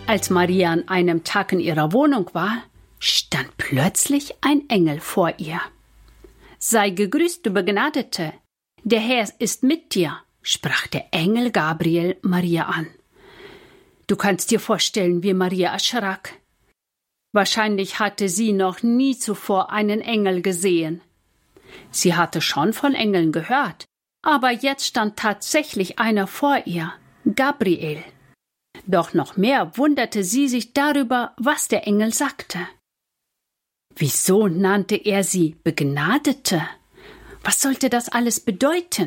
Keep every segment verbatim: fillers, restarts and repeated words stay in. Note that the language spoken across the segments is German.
Als Maria an einem Tag in ihrer Wohnung war, stand plötzlich ein Engel vor ihr. »Sei gegrüßt, du Begnadete, der Herr ist mit dir«, sprach der Engel Gabriel Maria an. Du kannst dir vorstellen, wie Maria erschrak. Wahrscheinlich hatte sie noch nie zuvor einen Engel gesehen. Sie hatte schon von Engeln gehört, aber jetzt stand tatsächlich einer vor ihr, Gabriel. Doch noch mehr wunderte sie sich darüber, was der Engel sagte. Wieso nannte er sie Begnadete? Was sollte das alles bedeuten?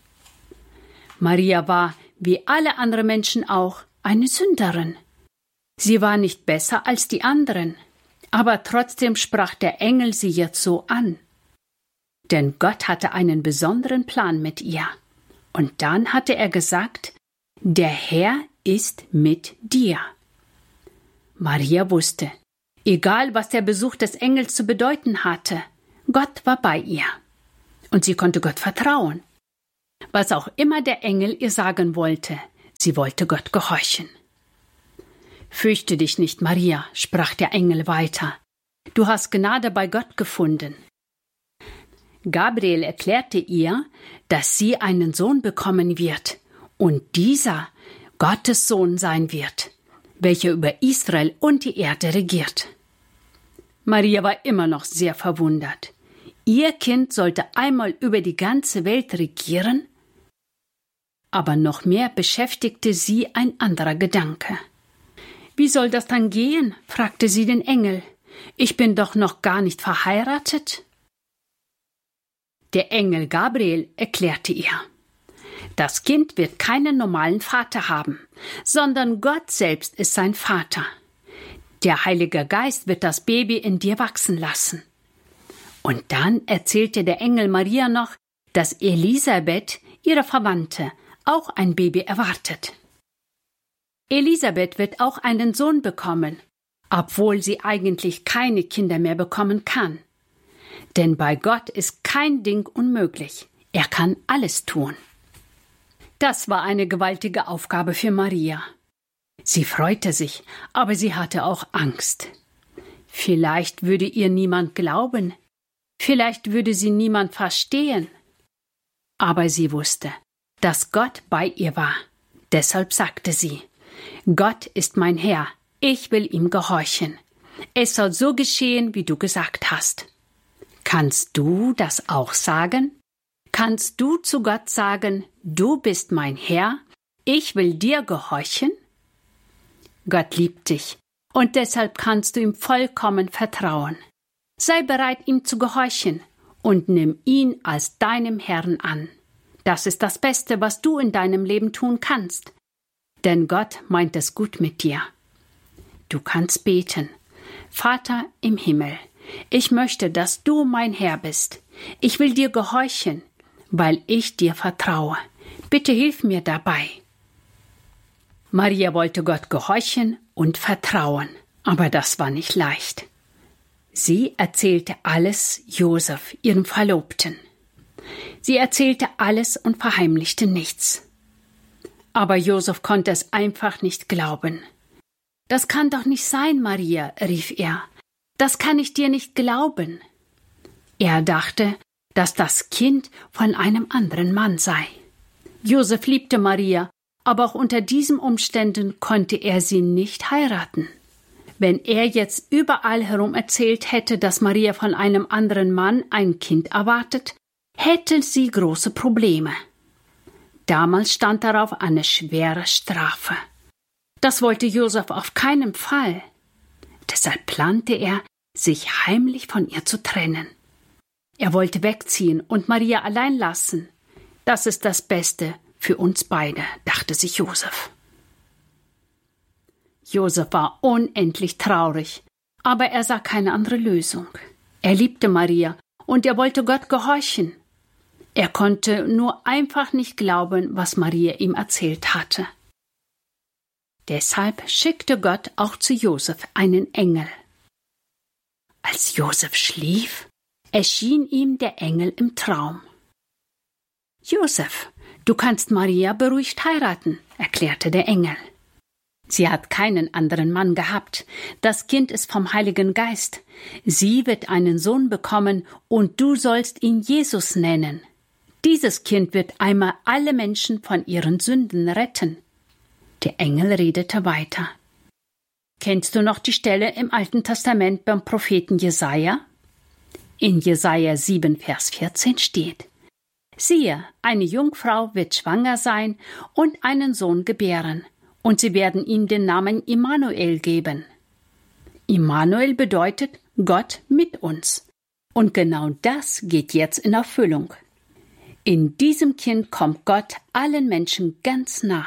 Maria war, wie alle anderen Menschen auch, eine Sünderin. Sie war nicht besser als die anderen, aber trotzdem sprach der Engel sie jetzt so an. Denn Gott hatte einen besonderen Plan mit ihr. Und dann hatte er gesagt, der Herr ist mit dir. Maria wusste, egal was der Besuch des Engels zu bedeuten hatte, Gott war bei ihr. Und sie konnte Gott vertrauen. Was auch immer der Engel ihr sagen wollte, sie wollte Gott gehorchen. »Fürchte dich nicht, Maria«, sprach der Engel weiter. »Du hast Gnade bei Gott gefunden.« Gabriel erklärte ihr, dass sie einen Sohn bekommen wird und dieser Gottes Sohn sein wird, welcher über Israel und die Erde regiert. Maria war immer noch sehr verwundert. Ihr Kind sollte einmal über die ganze Welt regieren? Aber noch mehr beschäftigte sie ein anderer Gedanke. »Wie soll das dann gehen?« fragte sie den Engel. »Ich bin doch noch gar nicht verheiratet?« Der Engel Gabriel erklärte ihr, das Kind wird keinen normalen Vater haben, sondern Gott selbst ist sein Vater. Der Heilige Geist wird das Baby in dir wachsen lassen. Und dann erzählte der Engel Maria noch, dass Elisabeth, ihre Verwandte, auch ein Baby erwartet. Elisabeth wird auch einen Sohn bekommen, obwohl sie eigentlich keine Kinder mehr bekommen kann. Denn bei Gott ist kein Ding unmöglich. Er kann alles tun. Das war eine gewaltige Aufgabe für Maria. Sie freute sich, aber sie hatte auch Angst. Vielleicht würde ihr niemand glauben. Vielleicht würde sie niemand verstehen. Aber sie wusste, dass Gott bei ihr war. Deshalb sagte sie, Gott ist mein Herr, ich will ihm gehorchen. Es soll so geschehen, wie du gesagt hast. Kannst du das auch sagen? Kannst du zu Gott sagen, du bist mein Herr, ich will dir gehorchen? Gott liebt dich und deshalb kannst du ihm vollkommen vertrauen. Sei bereit, ihm zu gehorchen und nimm ihn als deinem Herrn an. Das ist das Beste, was du in deinem Leben tun kannst. Denn Gott meint es gut mit dir. Du kannst beten. Vater im Himmel, ich möchte, dass du mein Herr bist. Ich will dir gehorchen, weil ich dir vertraue. Bitte hilf mir dabei. Maria wollte Gott gehorchen und vertrauen, aber das war nicht leicht. Sie erzählte alles Josef, ihrem Verlobten. Sie erzählte alles und verheimlichte nichts. Aber Josef konnte es einfach nicht glauben. »Das kann doch nicht sein, Maria«, rief er. »Das kann ich dir nicht glauben.« Er dachte, dass das Kind von einem anderen Mann sei. Josef liebte Maria, aber auch unter diesen Umständen konnte er sie nicht heiraten. Wenn er jetzt überall herum erzählt hätte, dass Maria von einem anderen Mann ein Kind erwartet, hätte sie große Probleme. Damals stand darauf eine schwere Strafe. Das wollte Josef auf keinen Fall. Deshalb plante er, sich heimlich von ihr zu trennen. Er wollte wegziehen und Maria allein lassen. Das ist das Beste für uns beide, dachte sich Josef. Josef war unendlich traurig, aber er sah keine andere Lösung. Er liebte Maria und er wollte Gott gehorchen. Er konnte nur einfach nicht glauben, was Maria ihm erzählt hatte. Deshalb schickte Gott auch zu Josef einen Engel. Als Josef schlief, erschien ihm der Engel im Traum. »Josef, du kannst Maria beruhigt heiraten«, erklärte der Engel. Sie hat keinen anderen Mann gehabt. Das Kind ist vom Heiligen Geist. Sie wird einen Sohn bekommen und du sollst ihn Jesus nennen. Dieses Kind wird einmal alle Menschen von ihren Sünden retten. Der Engel redete weiter. Kennst du noch die Stelle im Alten Testament beim Propheten Jesaja? In Jesaja sieben, Vers vierzehn steht: Siehe, eine Jungfrau wird schwanger sein und einen Sohn gebären. Und sie werden ihm den Namen Immanuel geben. Immanuel bedeutet Gott mit uns. Und genau das geht jetzt in Erfüllung. In diesem Kind kommt Gott allen Menschen ganz nah.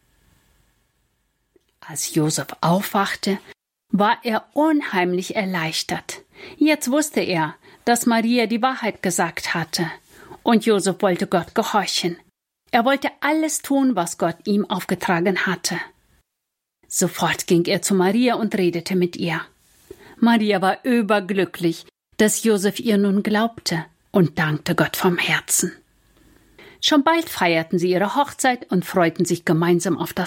Als Josef aufwachte, war er unheimlich erleichtert. Jetzt wusste er, dass Maria die Wahrheit gesagt hatte. Und Josef wollte Gott gehorchen. Er wollte alles tun, was Gott ihm aufgetragen hatte. Sofort ging er zu Maria und redete mit ihr. Maria war überglücklich, dass Josef ihr nun glaubte und dankte Gott vom Herzen. Schon bald feierten sie ihre Hochzeit und freuten sich gemeinsam auf das